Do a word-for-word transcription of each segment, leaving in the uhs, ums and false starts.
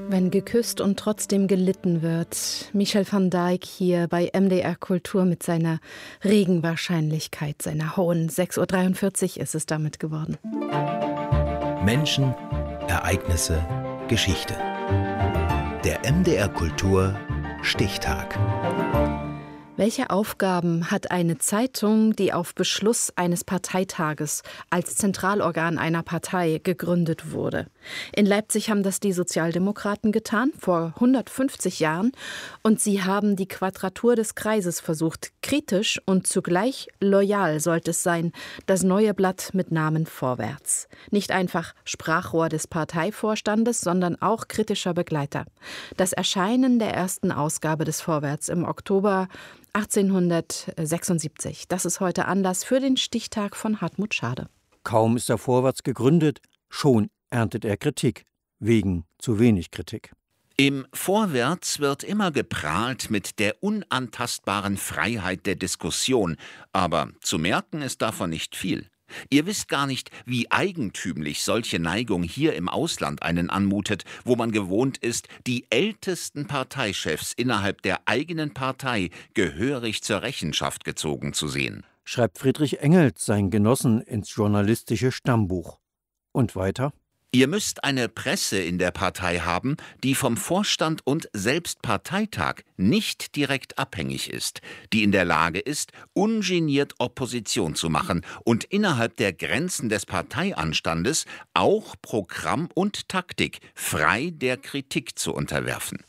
Wenn geküsst und trotzdem gelitten wird. Michel van Dijk hier bei M D R Kultur mit seiner Regenwahrscheinlichkeit, seiner hohen sechs Uhr dreiundvierzig ist es damit geworden. Menschen, Ereignisse, Geschichte. Der M D R Kultur Stichtag. Welche Aufgaben hat eine Zeitung, die auf Beschluss eines Parteitages als Zentralorgan einer Partei gegründet wurde? In Leipzig haben das die Sozialdemokraten getan, vor hundertfünfzig Jahren. Und sie haben die Quadratur des Kreises versucht. Kritisch und zugleich loyal sollte es sein, das neue Blatt mit Namen Vorwärts. Nicht einfach Sprachrohr des Parteivorstandes, sondern auch kritischer Begleiter. Das Erscheinen der ersten Ausgabe des Vorwärts im Oktober achtzehnhundertsechsundsiebzig. Das ist heute Anlass für den Stichtag von Hartmut Schade. Kaum ist er Vorwärts gegründet, schon erntet er Kritik, wegen zu wenig Kritik. Im Vorwärts wird immer geprahlt mit der unantastbaren Freiheit der Diskussion, aber zu merken ist davon nicht viel. Ihr wisst gar nicht, wie eigentümlich solche Neigung hier im Ausland einen anmutet, wo man gewohnt ist, die ältesten Parteichefs innerhalb der eigenen Partei gehörig zur Rechenschaft gezogen zu sehen. Schreibt Friedrich Engels seinen Genossen ins journalistische Stammbuch. Und weiter? Ihr müsst eine Presse in der Partei haben, die vom Vorstand und selbst Parteitag nicht direkt abhängig ist, die in der Lage ist, ungeniert Opposition zu machen und innerhalb der Grenzen des Parteianstandes auch Programm und Taktik frei der Kritik zu unterwerfen.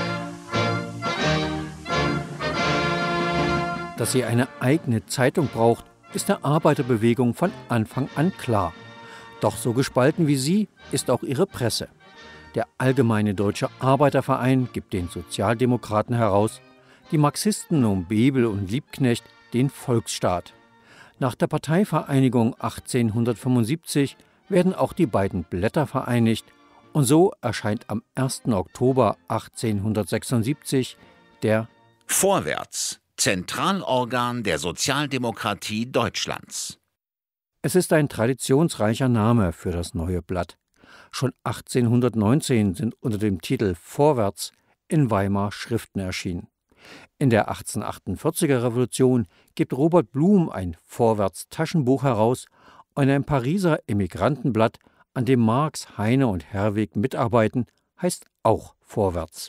Dass sie eine eigene Zeitung braucht, ist der Arbeiterbewegung von Anfang an klar. Doch so gespalten wie sie ist auch ihre Presse. Der Allgemeine Deutsche Arbeiterverein gibt den Sozialdemokraten heraus, die Marxisten um Bebel und Liebknecht den Volksstaat. Nach der Parteivereinigung achtzehnhundertfünfundsiebzig werden auch die beiden Blätter vereinigt und so erscheint am ersten Oktober achtzehnhundertsechsundsiebzig der Vorwärts, Zentralorgan der Sozialdemokratie Deutschlands. Es ist ein traditionsreicher Name für das neue Blatt. Schon achtzehnhundertneunzehn sind unter dem Titel Vorwärts in Weimar Schriften erschienen. In der achtzehnhundertachtundvierziger Revolution gibt Robert Blum ein Vorwärts-Taschenbuch heraus und ein Pariser Emigrantenblatt, an dem Marx, Heine und Herwegh mitarbeiten, heißt auch Vorwärts.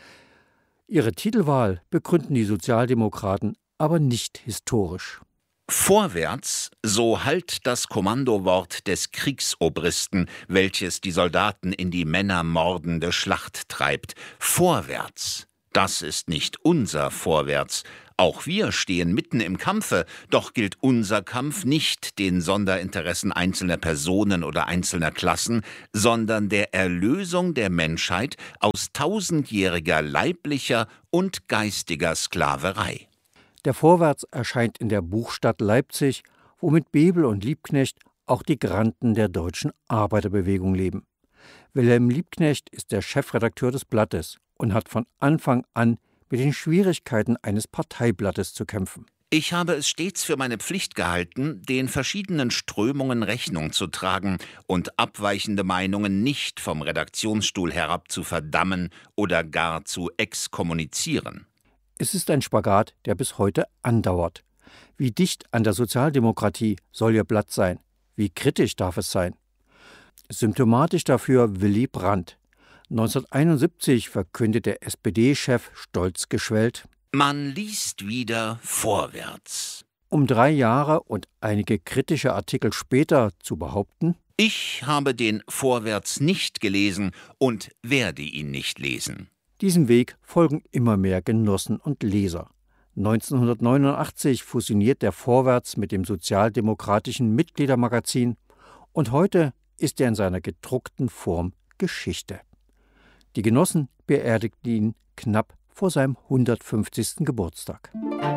Ihre Titelwahl begründen die Sozialdemokraten aber nicht historisch. Vorwärts, so hallt das Kommandowort des Kriegsobristen, welches die Soldaten in die männermordende Schlacht treibt. Vorwärts, das ist nicht unser Vorwärts. Auch wir stehen mitten im Kampfe, doch gilt unser Kampf nicht den Sonderinteressen einzelner Personen oder einzelner Klassen, sondern der Erlösung der Menschheit aus tausendjähriger leiblicher und geistiger Sklaverei. Der Vorwärts erscheint in der Buchstadt Leipzig, wo mit Bebel und Liebknecht auch die Granden der deutschen Arbeiterbewegung leben. Wilhelm Liebknecht ist der Chefredakteur des Blattes und hat von Anfang an mit den Schwierigkeiten eines Parteiblattes zu kämpfen. Ich habe es stets für meine Pflicht gehalten, den verschiedenen Strömungen Rechnung zu tragen und abweichende Meinungen nicht vom Redaktionsstuhl herab zu verdammen oder gar zu exkommunizieren. Es ist ein Spagat, der bis heute andauert. Wie dicht an der Sozialdemokratie soll ihr Blatt sein? Wie kritisch darf es sein? Symptomatisch dafür Willy Brandt. neunzehnhunderteinundsiebzig verkündet der S P D-Chef stolz geschwellt: Man liest wieder Vorwärts. Um drei Jahre und einige kritische Artikel später zu behaupten: Ich habe den Vorwärts nicht gelesen und werde ihn nicht lesen. Diesem Weg folgen immer mehr Genossen und Leser. neunzehnhundertneunundachtzig fusioniert der Vorwärts mit dem sozialdemokratischen Mitgliedermagazin und heute ist er in seiner gedruckten Form Geschichte. Die Genossen beerdigten ihn knapp vor seinem hundertfünfzigsten Geburtstag.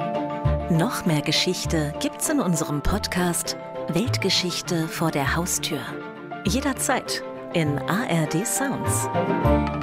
Noch mehr Geschichte gibt's in unserem Podcast Weltgeschichte vor der Haustür. Jederzeit in A R D Sounds.